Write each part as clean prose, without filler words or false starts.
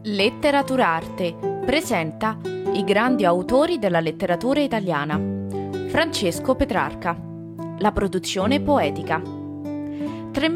Letteraturarte presenta i grandi autori della letteratura italiana. Francesco Petrarca. La produzione poetica. Tra il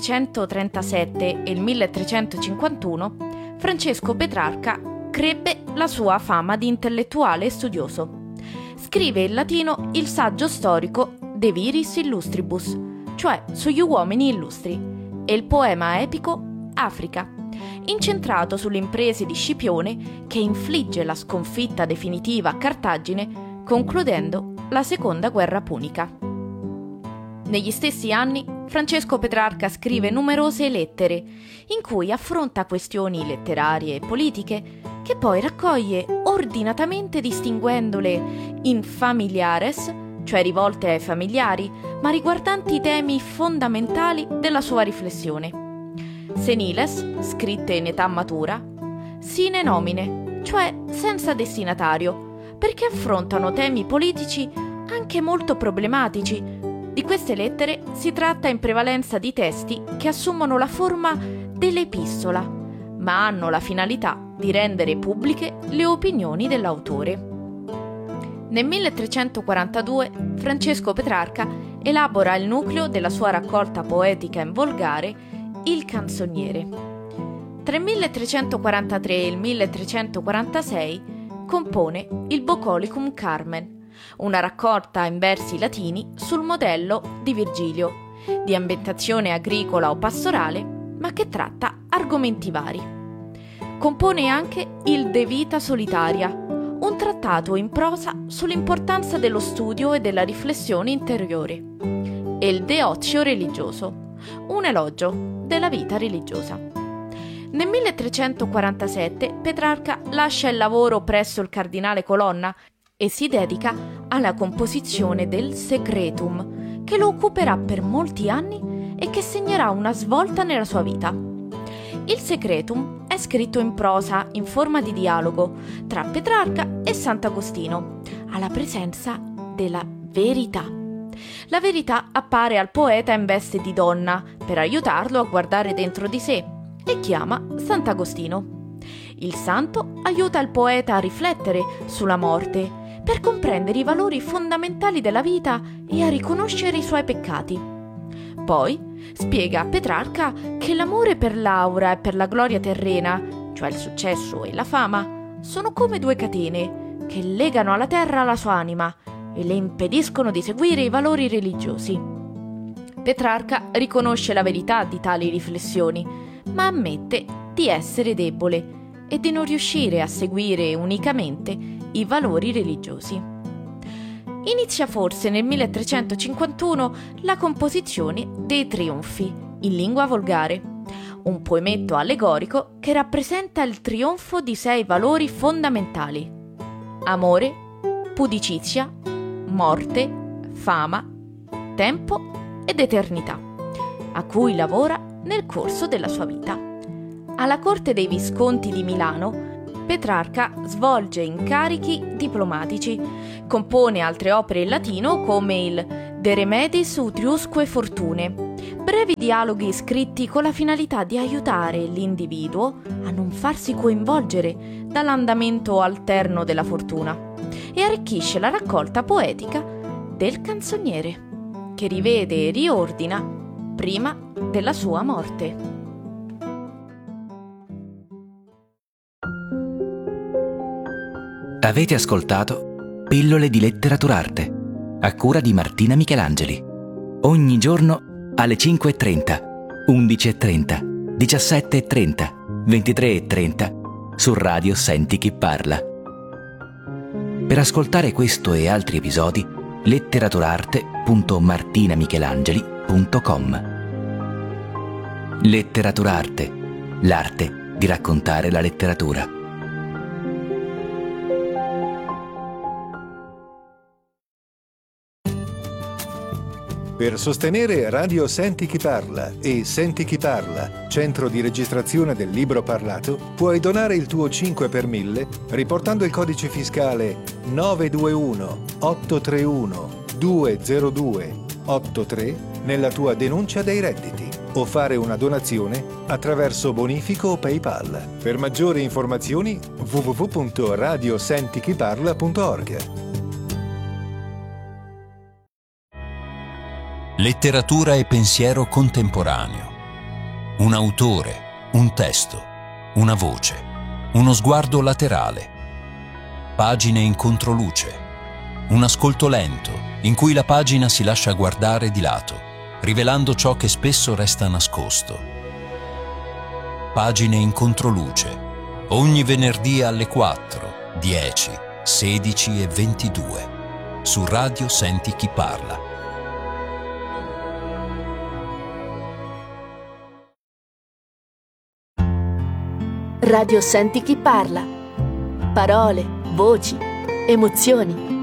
1337 e il 1351 Francesco Petrarca crebbe la sua fama di intellettuale e studioso. Scrive in latino il saggio storico De Viris Illustribus, cioè sugli uomini illustri, e il poema epico Africa, incentrato sulle imprese di Scipione che infligge la sconfitta definitiva a Cartagine, concludendo la seconda guerra punica. Negli stessi anni Francesco Petrarca scrive numerose lettere in cui affronta questioni letterarie e politiche che poi raccoglie ordinatamente distinguendole in familiares, cioè rivolte ai familiari, ma riguardanti i temi fondamentali della sua riflessione. Seniles, scritte in età matura, sine nomine, cioè senza destinatario, perché affrontano temi politici anche molto problematici. Di queste lettere si tratta in prevalenza di testi che assumono la forma dell'epistola, ma hanno la finalità di rendere pubbliche le opinioni dell'autore. Nel 1342 Francesco Petrarca elabora il nucleo della sua raccolta poetica in volgare Il Canzoniere. Tra il 1343 e il 1346 compone il Bucolicum Carmen, una raccolta in versi latini sul modello di Virgilio, di ambientazione agricola o pastorale, ma che tratta argomenti vari. Compone anche il De Vita Solitaria, un trattato in prosa sull'importanza dello studio e della riflessione interiore, e il De Ozio Religioso, un elogio della vita religiosa. Nel 1347 Petrarca lascia il lavoro presso il cardinale Colonna e si dedica alla composizione del Secretum, che lo occuperà per molti anni e che segnerà una svolta nella sua vita. Il Secretum è scritto in prosa in forma di dialogo tra Petrarca e Sant'Agostino, alla presenza della verità. La verità appare al poeta in veste di donna per aiutarlo a guardare dentro di sé e chiama Sant'Agostino. Il santo aiuta il poeta a riflettere sulla morte per comprendere i valori fondamentali della vita e a riconoscere i suoi peccati. Poi spiega a Petrarca che l'amore per l'aura e per la gloria terrena, cioè il successo e la fama, sono come due catene che legano alla terra la sua anima e le impediscono di seguire i valori religiosi. Petrarca riconosce la verità di tali riflessioni, ma ammette di essere debole e di non riuscire a seguire unicamente i valori religiosi. Inizia forse nel 1351 la composizione dei Trionfi, in lingua volgare, un poemetto allegorico che rappresenta il trionfo di 6 valori fondamentali: amore, pudicizia, morte, fama, tempo ed eternità, a cui lavora nel corso della sua vita. Alla corte dei Visconti di Milano, Petrarca svolge incarichi diplomatici, compone altre opere in latino come il De Remedis Utriusque Fortune, brevi dialoghi scritti con la finalità di aiutare l'individuo a non farsi coinvolgere dall'andamento alterno della fortuna, e arricchisce la raccolta poetica del Canzoniere, che rivede e riordina prima della sua morte. Avete ascoltato Pillole di Letteraturarte, a cura di Martina Michelangeli. Ogni giorno alle 5:30, 11:30, 17:30, 23:30 su Radio Senti Chi Parla. Per ascoltare questo e altri episodi, letteraturarte.martinamichelangeli.com. Letteraturarte, l'arte di raccontare la letteratura. Per sostenere Radio Senti Chi Parla e Senti Chi Parla, centro di registrazione del libro parlato, puoi donare il tuo 5 per 1000 riportando il codice fiscale 921 831 202 83 nella tua denuncia dei redditi o fare una donazione attraverso bonifico o PayPal. Per maggiori informazioni www.radiosentichiparla.org. Letteratura e pensiero contemporaneo. Un autore, un testo, una voce, uno sguardo laterale. Pagine in controluce. Un ascolto lento in cui la pagina si lascia guardare di lato, rivelando ciò che spesso resta nascosto. Pagine in controluce. Ogni venerdì alle 4, 10, 16 e 22. Su Radio Senti Chi Parla. Radio Senti Chi Parla. Parole, voci, emozioni.